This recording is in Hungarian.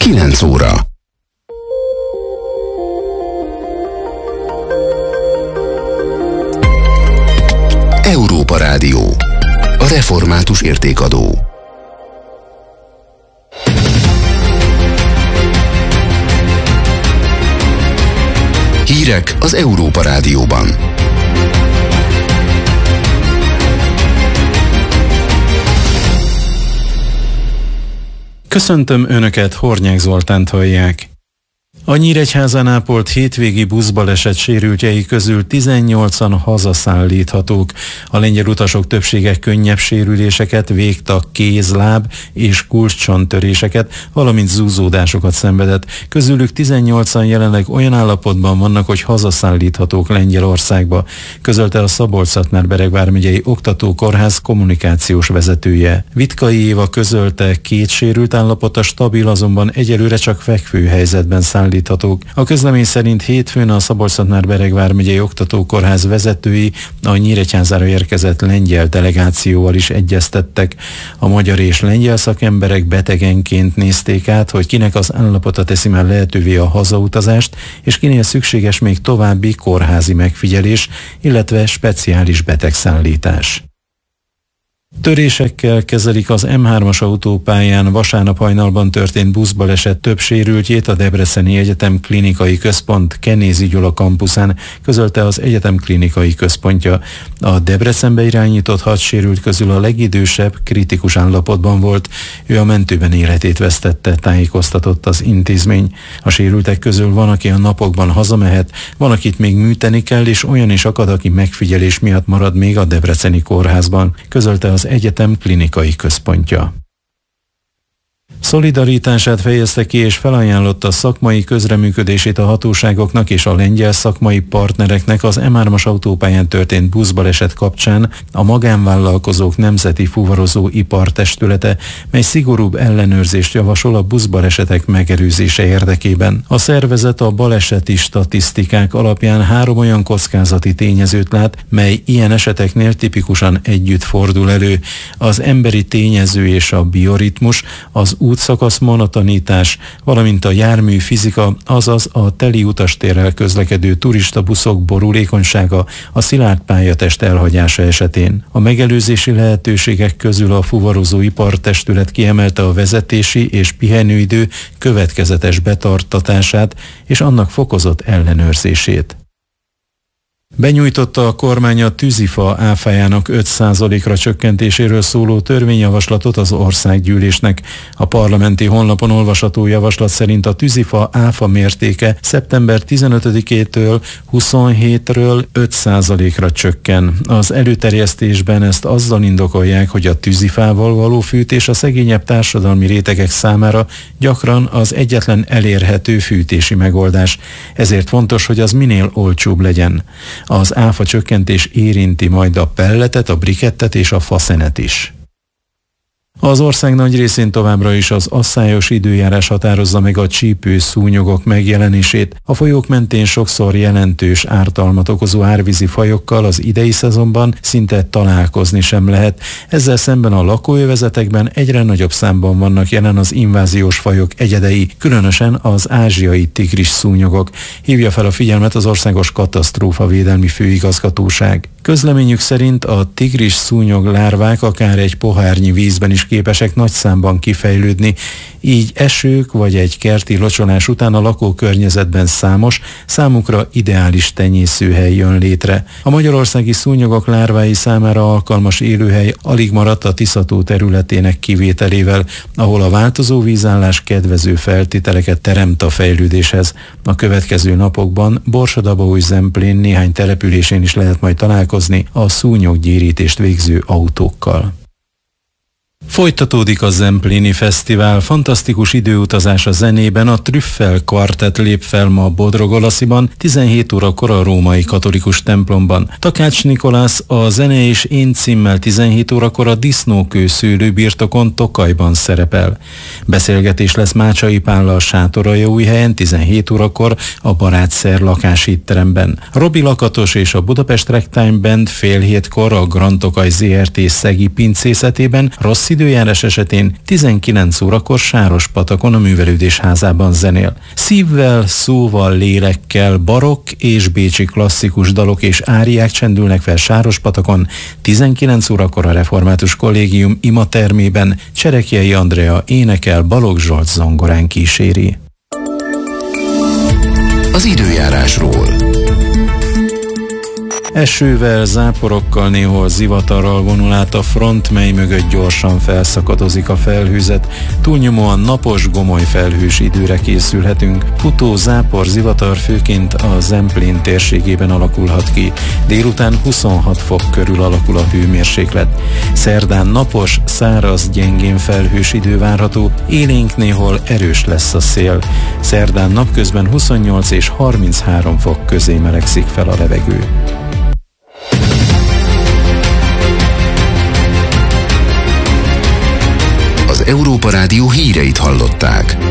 9 óra. Európa Rádió. A református értékadó. Hírek az Európa Rádióban. Köszöntöm Önöket, Hornyák Zoltánt hallják. A Nyíregyházán ápolt hétvégi buszbaleset sérültjei közül 18-an hazaszállíthatók. A lengyel utasok többsége könnyebb sérüléseket, végtag, kézláb és kulcscsontöréseket, valamint zúzódásokat szenvedett. Közülük 18-an jelenleg olyan állapotban vannak, hogy hazaszállíthatók Lengyelországba, közölte a Szabolcs-Szatmár-Bereg vármegyei oktatókórház kommunikációs vezetője. Vitkai Éva közölte, 2 sérült állapota stabil, azonban egyelőre csak fekvő helyzetben szállíthatók. A közlemény szerint hétfőn a Szabolcs-Szatmár-Bereg vármegyei oktatókórház vezetői a Nyíregyházára érkezett lengyel delegációval is egyeztettek. A magyar és lengyel szakemberek betegenként nézték át, hogy kinek az állapota teszi már lehetővé a hazautazást, és kinél szükséges még további kórházi megfigyelés, illetve speciális betegszállítás. Törésekkel kezelik az M3-as autópályán vasárnap hajnalban történt buszbaleset több sérültjét a Debreceni Egyetem Klinikai Központ Kenézi Gyula kampuszán, közölte az egyetem klinikai központja. A Debrecenbe irányított 6 sérült közül a legidősebb kritikus állapotban volt. Ő a mentőben életét vesztette, tájékoztatott az intézmény. A sérültek közül van, aki a napokban hazamehet, van, akit még műteni kell, és olyan is akad, aki megfigyelés miatt marad még a debreceni kórházban, közölte az egyetem klinikai központja. Szolidaritását fejezte ki és felajánlotta szakmai közreműködését a hatóságoknak és a lengyel szakmai partnereknek az M3-as autópályán történt buszbaleset kapcsán a Magánvállalkozók Nemzeti Fuvarozó Ipartestülete, mely szigorúbb ellenőrzést javasol a buszbalesetek megelőzése érdekében. A szervezet a baleseti statisztikák alapján 3 olyan kockázati tényezőt lát, mely ilyen eseteknél tipikusan együtt fordul elő: az emberi tényező és a bioritmus, az útszakasz monotonitás, valamint a jármű fizika, azaz a teli utastérrel közlekedő turistabuszok borulékonysága a szilárd pályatest elhagyása esetén. A megelőzési lehetőségek közül a Fuvarozó Ipartestület kiemelte a vezetési és pihenőidő következetes betartatását és annak fokozott ellenőrzését. Benyújtotta a kormány a tűzifa áfájának 5%-ra csökkentéséről szóló törvényjavaslatot az országgyűlésnek. A parlamenti honlapon olvasható javaslat szerint a tűzifa áfa mértéke szeptember 15-től 27-ről 5%-ra csökken. Az előterjesztésben ezt azzal indokolják, hogy a tűzifával való fűtés a szegényebb társadalmi rétegek számára gyakran az egyetlen elérhető fűtési megoldás. Ezért fontos, hogy az minél olcsóbb legyen. Az áfa csökkentés érinti majd a pelletet, a brikettet és a faszenet is. Az ország nagy részén továbbra is az asszályos időjárás határozza meg a csípőszúnyogok megjelenését. A folyók mentén sokszor jelentős ártalmat okozó árvízi fajokkal az idei szezonban szinte találkozni sem lehet. Ezzel szemben a lakóövezetekben egyre nagyobb számban vannak jelen az inváziós fajok egyedei, különösen az ázsiai tigris szúnyogok. Hívja fel a figyelmet az Országos Katasztrófavédelmi Főigazgatóság. Közleményük szerint a tigris szúnyog lárvák akár egy pohárnyi vízben is képesek nagy számban kifejlődni, így esők vagy egy kerti locsolás után a lakókörnyezetben számos, számukra ideális tenyészőhely jön létre. A magyarországi szúnyogok lárvái számára alkalmas élőhely alig maradt a Tisza-tó területének kivételével, ahol a változó vízállás kedvező feltételeket teremt a fejlődéshez. A következő napokban Borsod-Abaúj-Zemplén néhány településén is lehet majd találkozni a szúnyoggyérítést végző autókkal. Folytatódik a Zempléni Fesztivál. Fantasztikus időutazás a zenében. A Trüffel Kvartett lép fel ma Bodrogolasziban 17 órakor a római katolikus templomban. Takács Nikolász a Zene és én címmel 17 órakor a Disznókő szőlőbirtokon Tokajban szerepel. Beszélgetés lesz Mácsai Pállal Sátoraljaújhelyen 17 órakor a Barátszer lakásétteremben. Robi Lakatos és a Budapest Ragtime Band fél hétkor a Grand Tokaj ZRT Szegi pincészetében, Rossi időjárás esetén 19 órakor Sárospatakon a Művelődés házában zenél. Szívvel, szóval, lélekkel barokk és bécsi klasszikus dalok és áriák csendülnek fel Sárospatakon, 19 órakor a Református Kollégium imatermében Cserekjei Andrea énekel, Balogh Zsolt zongorán kíséri. Az időjárásról. Esővel, záporokkal, néhol zivatarral vonul át a front, mely mögött gyorsan felszakadozik a felhőzet. Túlnyomóan napos, gomoly felhős időre készülhetünk. Futó, zápor, zivatar főként a Zemplén térségében alakulhat ki. Délután 26 fok körül alakul a hőmérséklet. Szerdán napos, száraz, gyengén felhős idő várható, élénk néhol erős lesz a szél. Szerdán napközben 28 és 33 fok közé melegszik fel a levegő. Az Európa Rádió híreit hallották.